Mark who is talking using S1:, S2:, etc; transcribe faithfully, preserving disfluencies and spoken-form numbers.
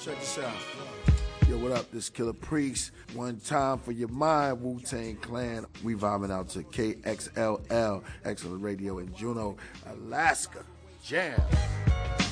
S1: Check this out. Yo, what up? This Killer Priest. One time for your mind, Wu-Tang Clan. We vibing out to K X L L, Excellent Radio in Juneau, Alaska. Jam.